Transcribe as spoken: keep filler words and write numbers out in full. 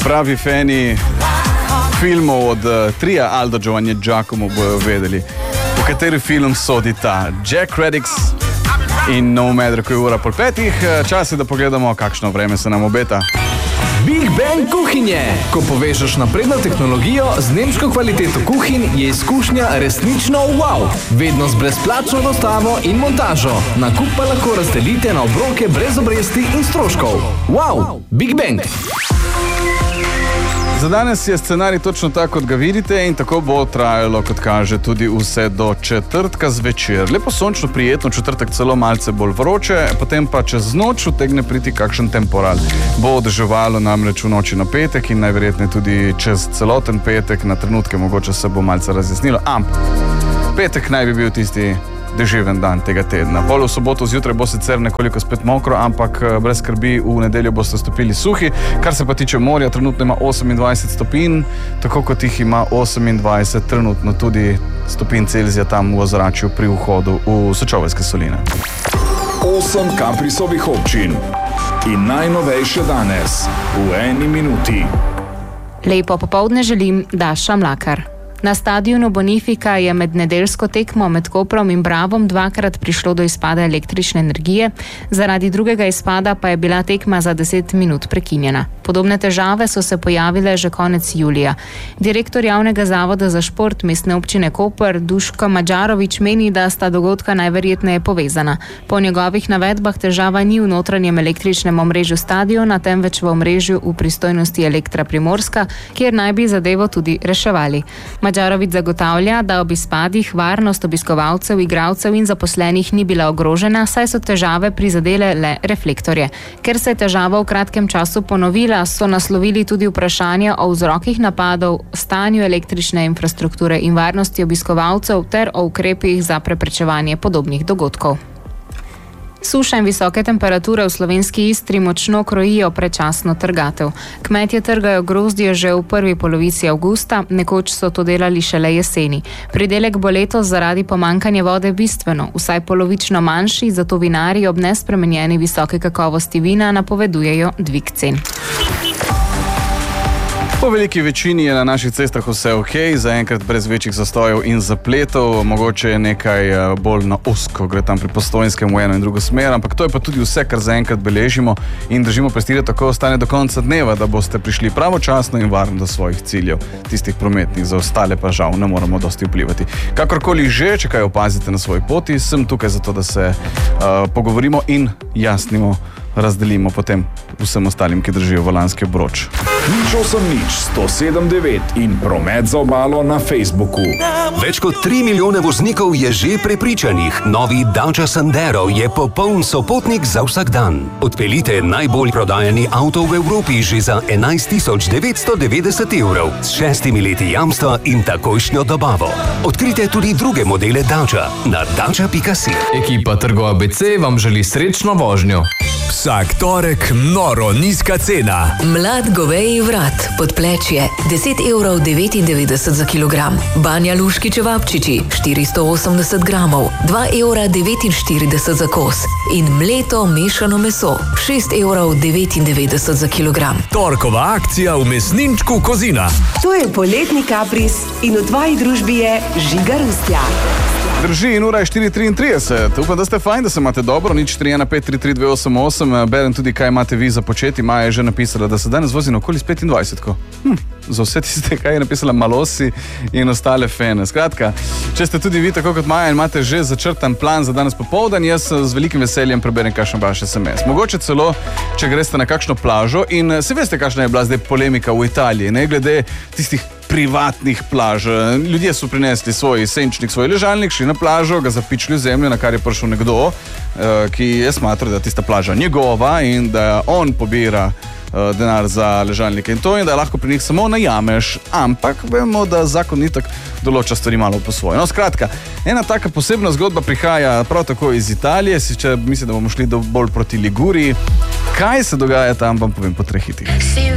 pravi fani filmov od uh, trija Aldo Giovanni Giacomo bojo vedeli, v kateri film sodi ta Jack Reddix in No Matter, ko je ura pol petih. Čas je, da pogledamo, kakšno vreme se nam obeta. Big Bang kuhinje. Ko povežeš napredno tehnologijo z nemško kvaliteto kuhinj, je izkušnja resnično wow. Vedno z brezplačno dostavo in montažo. Nakup pa lahko razdelite na obroke brez obresti in stroškov. Wow, Big Bang. Za danes je scenarij točno tako, kot ga vidite, in tako bo trajalo, kot kaže, tudi vse do četrtka zvečer. Lepo sončno, prijetno, četrtek celo malce bolj vroče, potem pa čez noč utegne priti kakšen temporal. Bo deževalo namreč v noči na petek in najverjetneje tudi čez celoten petek, na trenutke mogoče se bo malce razjasnilo, ampak petek naj bi bil tisti deževen dan tega tedna. Pol v soboto zjutraj bo sicer nekoliko spet mokro, ampak brez skrbi, v nedeljo boste stopili suhi. Kar se pa tiče morja, trenutno ima osemindvajset stopinj, tako kot jih ima osemindvajset trenutno tudi stopinj Celzija tam v ozračju pri vhodu v Sečoveljske soline. Osem Kaprisovih občin in najnovejše danes v eni minuti. Lepo popoldne želim, Daša Mlakar. Na stadionu Bonifika je med nedeljsko tekmo med Koprom in Bravom dvakrat prišlo do izpada električne energije, zaradi drugega izpada pa je bila tekma za deset minut prekinjena. Podobne težave so se pojavile že konec julija. Direktor javnega zavoda za šport Mestne občine Koper Duško Madžarovič meni, da sta dogodka najverjetneje povezana. Po njegovih navedbah težava ni v notranjem električnem omrežju stadiona, temveč v omrežju v pristojnosti Elektra Primorska, kjer naj bi zadevo tudi reševali. Madžarovič zagotavlja, da ob izpadih varnost obiskovalcev, igralcev in zaposlenih ni bila ogrožena, saj so težave prizadele le reflektorje. Ker se je težava v kratkem času ponovila, so naslovili tudi vprašanja o vzrokih napadov, stanju električne infrastrukture in varnosti obiskovalcev ter o ukrepih za preprečevanje podobnih dogodkov. Suša in visoke temperature v slovenski Istri močno krojijo predčasno trgatev. Kmetje trgajo grozdje že v prvi polovici avgusta, nekoč so to delali šele jeseni. Pridelek bo letos zaradi pomanjkanja vode bistveno, vsaj polovično manjši, zato vinarji ob nespremenjeni visoke kakovosti vina napovedujejo dvig cen. Po veliki večini je na naših cestah vse ok, zaenkrat brez večjih zastojev in zapletov, mogoče je nekaj bolj na ozko, gre tam pri Postojnskem v eno in drugo smer, ampak to je pa tudi vse, kar zaenkrat beležimo in držimo prestire, tako ostane do konca dneva, da boste prišli pravočasno in varno do svojih ciljev, tistih prometnih, za ostale pa žal ne moramo dosti vplivati. Kakorkoli že, če kaj opazite na svoji poti, sem tukaj zato, da se uh, pogovorimo in jasnimo, razdelimo potem vsem ostalim, ki držijo volanski obroč. Nič osem nič, sto sedem devet in promet za obalo na Facebooku. Več kot tri milijone voznikov je že prepričanih. Novi Dacia Sandero je popoln sopotnik za vsak dan. Odpeljite najbolj prodajani avto v Evropi že za enajst tisoč devetsto devetdeset evrov s šestimi leti jamstva in takojšnjo dobavo. Odkrite tudi druge modele Dacia na dacia pika si. Ekipa Trgo A B C vam želi srečno vožnjo. Vsak torek noro nizka cena. Mlad goveji vrat, podplečje, deset evrov devetindevetdeset za kilogram. Banja luški čevapčiči, štiristo osemdeset gramov, dva evra devetinštirideset za kos. In mleto mešano meso, šest evrov devetindevetdeset za kilogram. Torkova akcija v mesninčku Kozina. To je poletni kapris in v tvoji družbi je Žiga Rustja. Drži, in ura je štiri triintrideset. Upam, da ste fajn, da se imate dobro. Nič tri ena pet tri tri dve osem osem. Berem tudi, kaj imate vi za početi. Maja je že napisala, da se danes vozi okoli s petindvajsetko. Hm, za vse tiste, kaj je napisala Malosi in ostale fene. Skratka, če ste tudi vi tako kot Maja in imate že začrtan plan za danes popoldan, jaz z velikim veseljem preberem kakšen vaš es em es. Mogoče celo, če greste na kakšno plažo in se veste, kakšna je bila zdaj polemika v Italiji, ne glede tistih privatnih plaž. Ljudje so prinesli svoj senčnik, svoj ležalnik, šli na plažo, ga zapičili v zemljo, na kar je prišel nekdo, ki je smatral, da je tista plaža njegova in da on pobira denar za ležalnike in to, in da lahko pri njih samo najameš, ampak vemo, da zakon itak določa stvari malo po svoje. No, skratka, ena taka posebna zgodba prihaja prav tako iz Italije, si če mislim, da bomo šli do bolj proti Liguriji. Kaj se dogaja tam, vam povem po treh hitih.